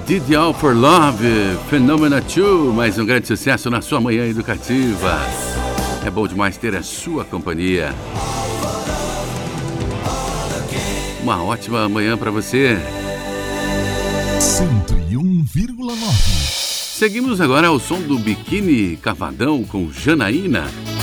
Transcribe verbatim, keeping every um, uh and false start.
Did All for Love, Phenomena dois, mais um grande sucesso na sua manhã educativa. É bom demais ter a sua companhia. Uma ótima manhã para você. cento e um vírgula nove. Seguimos agora ao som do Biquíni Cavadão com Janaína.